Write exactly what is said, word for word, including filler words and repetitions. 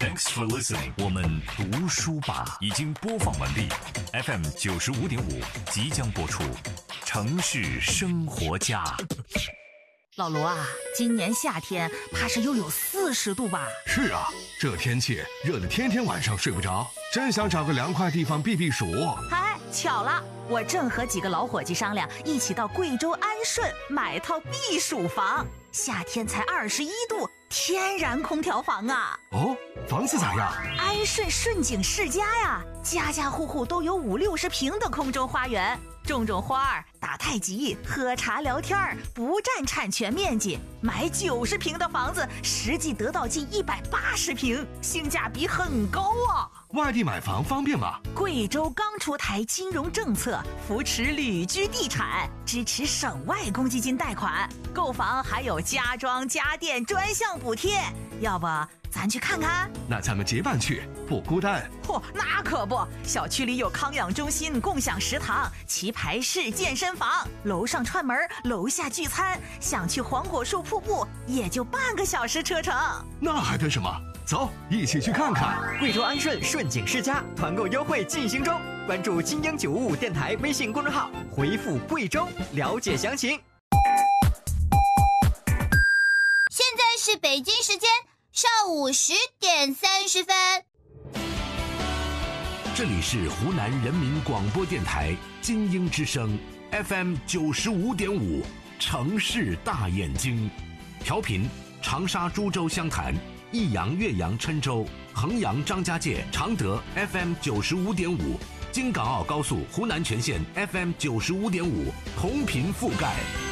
Thanks for listening。我们读书吧已经播放完毕 ，F M 九十五点五即将播出。城市生活家。 老罗啊，今年夏天怕是又有四十度吧？ 是啊，这天气热得天天晚上睡不着，真想找个凉快地方避避暑。 哎，巧了，我正和几个老伙计商量，一起到贵州安顺买套避暑房。夏天才二十一度，天然空调房啊！ 哦，房子咋样？ 安顺顺景世家呀，家家户户都有五六十平的空中花园，种种花儿，打太极，喝茶聊天儿，不占产权面积。买九十平的房子，实际得到近一百八十平，性价比很高啊！ 外地买房方便吗？ 贵州刚出台金融政策，扶持旅居地产，支持省外公积金贷款，购房还有家装家电专项补贴。要不咱去看看？ 那咱们结伴去，不孤单。 嚯、哦，那可不，小区里有康养中心、共享食堂、棋牌室、健身房，楼上串门，楼下聚餐。想去黄果树瀑布，也就半个小时车程。 那还等什么？走，一起去看看。 贵州安顺顺景世家团购优惠进行中，关注金鹰九五五电台微信公众号，回复贵州了解详情。 现在是北京时间上午十点三十分。 这里是湖南人民广播电台金鹰之声 F M 九十五点五，城市大眼睛，调频长沙、株洲、湘潭。益阳、岳阳、郴州、衡阳、张家界、常德 F M 九十五点五，京港澳高速湖南全线 F M 九十五点五，同频覆盖。